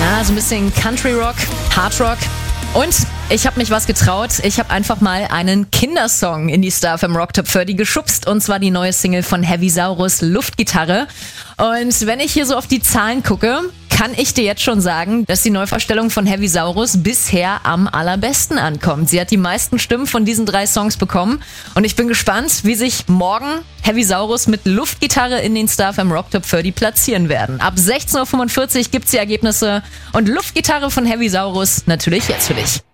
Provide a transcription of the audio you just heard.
Ja, so ein bisschen Country Rock, Hard Rock. Und ich habe mich was getraut. Ich habe einfach mal einen Kindersong in die Star FM Rock Top 30 geschubst. Und zwar die neue Single von Heavy Saurus, Luftgitarre. Und wenn ich hier so auf die Zahlen gucke, kann ich dir jetzt schon sagen, dass die Neuvorstellung von Heavy Saurus bisher am allerbesten ankommt. Sie hat die meisten Stimmen von diesen 3 Songs bekommen. Und ich bin gespannt, wie sich morgen Heavy Saurus mit Luftgitarre in den Star FM Rock Top 30 platzieren werden. Ab 16.45 Uhr gibt's die Ergebnisse und Luftgitarre von Heavy Saurus natürlich jetzt für dich.